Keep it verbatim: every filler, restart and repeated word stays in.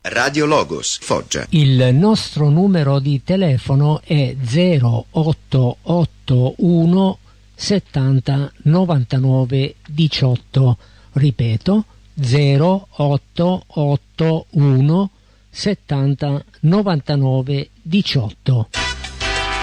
Radio Logos, Foggia. Il nostro numero di telefono è zero otto otto uno settanta novantanove diciotto. Ripeto, zero otto otto uno settanta novantanove diciotto.